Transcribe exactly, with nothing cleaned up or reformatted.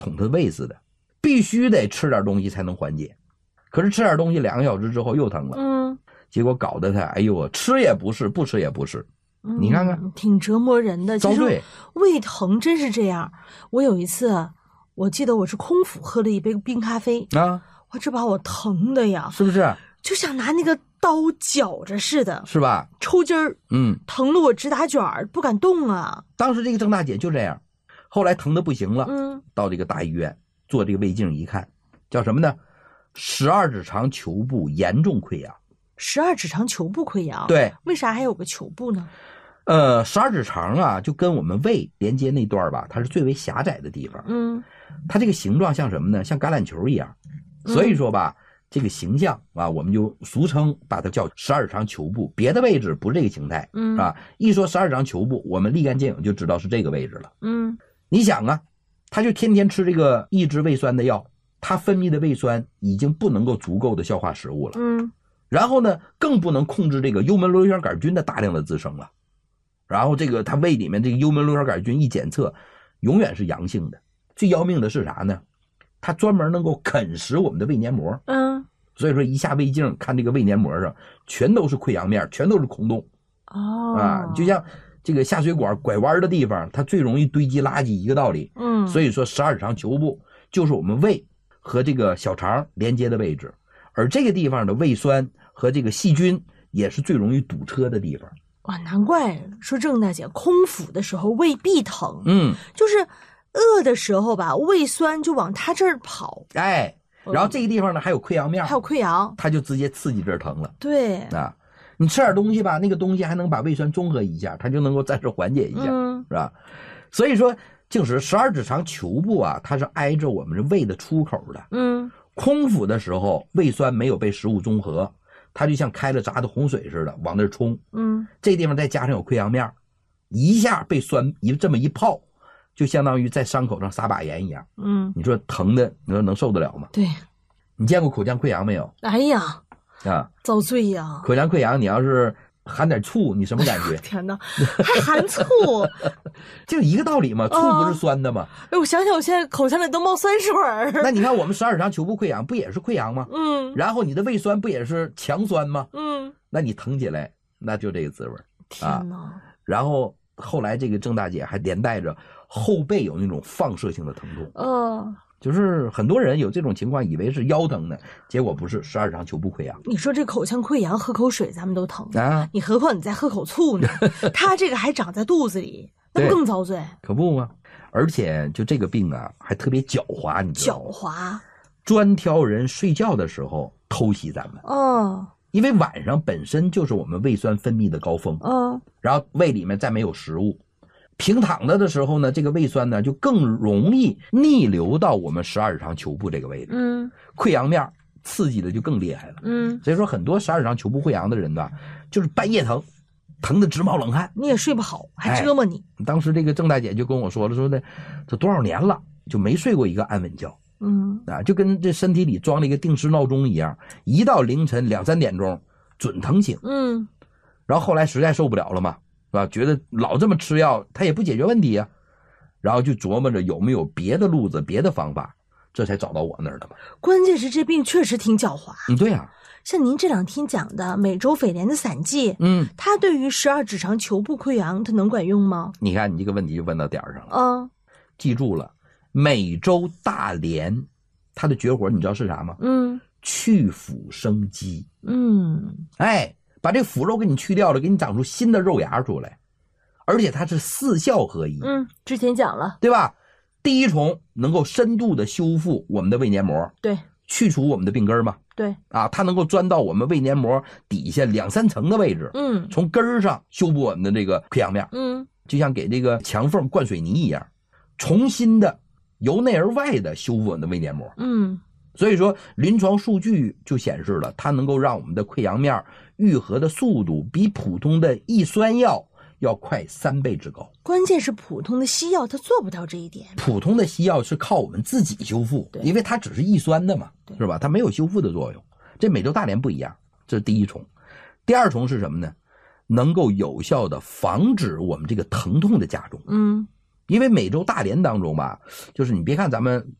捅他胃似的，必须得吃点东西才能缓解。可是吃点东西两个小时之后又疼了， 嗯， 结果搞得他哎呦，吃也不是，不吃也不是。 嗯、 你看看， 挺折磨人的。 遭罪， 胃疼真是这样。我有一次，我记得我是空腹喝了一杯冰咖啡啊， 哇，这把我疼的呀， 是不是？ 就像拿那个刀绞着似的， 是吧？ 抽筋儿， 嗯， 疼得我直打卷儿，不敢动啊。 当时这个郑大姐就这样，后来疼得不行了， 嗯， 到这个大医院做这个胃镜一看，叫什么呢？十二指肠球部严重溃疡。 十二指肠球部溃疡， 对， 为啥还有个球部呢？ 呃，十二指肠啊，就跟我们胃连接那段吧，它是最为狭窄的地方。 嗯， 它这个形状像什么呢？像橄榄球一样。所以说吧，嗯、这个形象啊，我们就俗称把它叫十二指肠球部，别的位置不是这个形态。 嗯啊，一说十二指肠球部，我们立竿见影就知道是这个位置了。 嗯， 你想啊，他就天天吃这个抑制胃酸的药，他分泌的胃酸已经不能够足够的消化食物了。 嗯。 然后呢，更不能控制这个幽门螺旋杆菌的大量的滋生了。然后这个他胃里面这个幽门螺旋杆菌一检测，永远是阳性的。最要命的是啥呢？它专门能够啃食我们的胃黏膜。 嗯， 所以说一下胃镜看这个胃黏膜上全都是溃疡面，全都是孔洞。 哦， 啊，就像这个下水管拐弯的地方，它最容易堆积垃圾一个道理。 嗯， 所以说十二指肠球部就是我们胃和这个小肠连接的位置，而这个地方的胃酸和这个细菌也是最容易堵车的地方。 哇，难怪说郑大姐空腹的时候胃必疼。 嗯， 就是饿的时候吧，胃酸就往他这儿跑。 哎，然后这个地方呢还有溃疡面， 还有溃疡， 它就直接刺激这儿疼了。 对啊，你吃点东西吧，那个东西还能把胃酸中和一下，它就能够暂时缓解一下， 嗯、 是吧？所以说，就是十二指肠球部啊，它是挨着我们这胃的出口的。 嗯， 空腹的时候，胃酸没有被食物中和，它就像开了闸的洪水似的往那儿冲。 嗯， 这地方再加上有溃疡面，一下被酸一这么一泡，就相当于在伤口上撒把盐一样。 嗯， 你说疼的，你说能受得了吗？ 对， 你见过口腔溃疡没有？ 哎呀， 啊， 遭罪呀！ 口腔溃疡，你要是含点醋，你什么感觉？ 天哪，还含醋， 就一个道理嘛，醋不是酸的吗？ 哎，我想想，我现在口腔里都冒酸水儿。 那你看我们十二指肠球部溃疡不也是溃疡吗？ 嗯， 然后你的胃酸不也是强酸吗？ 嗯， 那你疼起来，那就这个滋味。 天哪！ 啊、然后后来这个郑大姐还连带着后背有那种放射性的疼痛。 哦。 就是很多人有这种情况，以为是腰疼呢，结果不是十二指肠球部溃疡。 你说这口腔溃疡，喝口水咱们都疼啊， 你何况你再喝口醋呢？他这个还长在肚子里，那不更遭罪？ 可不吗？而且就这个病啊，还特别狡猾，你知道吗？ 狡猾， 专挑人睡觉的时候偷袭咱们。 哦， 因为晚上本身就是我们胃酸分泌的高峰， 哦， 然后胃里面再没有食物。平躺着的时候呢，这个胃酸呢就更容易逆流到我们十二指肠球部这个位置， 嗯， 溃疡面刺激的就更厉害了， 嗯， 所以说很多十二指肠球部溃疡的人呢，就是半夜疼，疼得直冒冷汗， 你也睡不好，还折磨你。 哎、当时这个郑大姐就跟我说了，说的这多少年了就没睡过一个安稳觉， 嗯啊，就跟这身体里装了一个定时闹钟一样，一到凌晨两三点钟准疼醒， 嗯， 然后后来实在受不了了嘛。是吧？觉得老这么吃药，它也不解决问题啊，然后就琢磨着有没有别的路子、别的方法，这才找到我那儿的嘛。 关键是这病确实挺狡猾。 嗯，对呀、啊。 像您这两天讲的美洲匪莲的散剂， 嗯， 它对于十二指肠球部溃疡，它能管用吗？ 你看，你这个问题就问到点儿上了。 嗯， 记住了，美洲大莲，它的绝活你知道是啥吗？ 嗯， 去腐生肌。 嗯， 哎。把这腐肉给你去掉了，给你长出新的肉芽出来，而且它是四效合一。 嗯，之前讲了， 对吧？第一重能够深度的修复我们的胃黏膜， 对， 去除我们的病根嘛， 对， 啊，它能够钻到我们胃黏膜底下两三层的位置， 嗯， 从根儿上修补我们的这个溃疡面， 嗯， 就像给这个墙缝灌水泥一样，重新的由内而外的修复我们的胃黏膜， 嗯。 所以说临床数据就显示了，它能够让我们的溃疡面愈合的速度比普通的抑酸药要快三倍之高。 关键是普通的西药它做不到这一点。 普通的西药是靠我们自己修复，因为它只是抑酸的嘛，是吧？它没有修复的作用。这美洲大莲不一样，这是第一重。第二重是什么呢？能够有效的防止我们这个疼痛的加重。 嗯， 因为美洲大连当中吧，就是你别看咱们